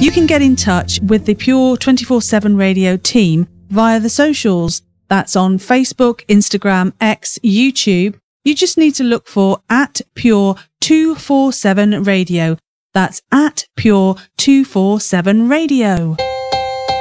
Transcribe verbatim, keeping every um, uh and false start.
You can get in touch with the Pure twenty-four seven Radio team via the socials. That's on Facebook, Instagram, X, YouTube. You just need to look for at Pure two forty-seven Radio. That's at Pure two forty-seven Radio.